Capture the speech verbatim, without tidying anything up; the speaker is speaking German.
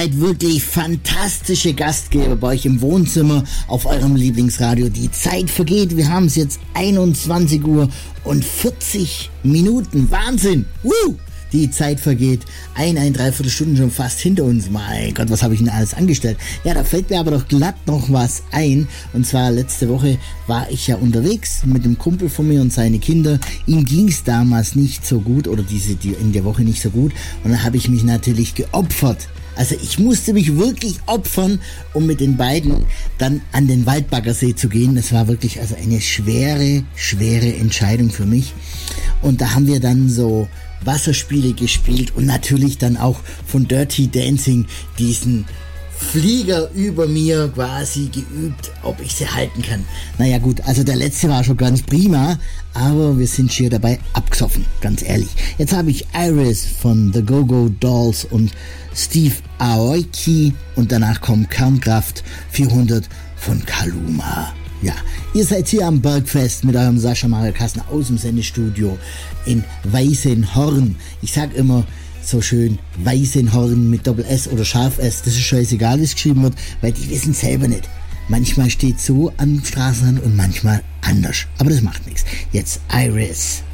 Wirklich fantastische Gastgeber bei euch im Wohnzimmer auf eurem Lieblingsradio. Die Zeit vergeht. Wir haben es jetzt einundzwanzig Uhr und vierzig Minuten. Wahnsinn! Woo! Die Zeit vergeht. Ein, ein, dreiviertel Stunden schon fast hinter uns. Mein Gott, was habe ich denn alles angestellt? Ja, da fällt mir aber doch glatt noch was ein. Und zwar letzte Woche war ich ja unterwegs mit einem Kumpel von mir und seine Kinder. Ihm ging es damals nicht so gut oder diese die in der Woche nicht so gut. Und dann habe ich mich natürlich geopfert. Also ich musste mich wirklich opfern, um mit den beiden dann an den Waldbaggersee zu gehen. Das war wirklich also eine schwere, schwere Entscheidung für mich. Und da haben wir dann so Wasserspiele gespielt und natürlich dann auch von Dirty Dancing diesen Flieger über mir quasi geübt, ob ich sie halten kann. Naja gut, also der letzte war schon ganz prima, aber wir sind schier dabei abgesoffen, ganz ehrlich. Jetzt habe ich Iris von The Go-Go Dolls und Steve Aoki und danach kommt Kernkraft vierhundert von Kaluma. Ja, ihr seid hier am Bergfest mit eurem Sascha Mario Kassner aus dem Sendestudio in Weißenhorn. Ich sag immer so schön Weißenhorn mit Doppel S oder Scharf S. Das ist scheißegal, wie es geschrieben wird, weil die wissen selber nicht. Manchmal steht so am Straßenrand und manchmal anders. Aber das macht nichts. Jetzt Iris.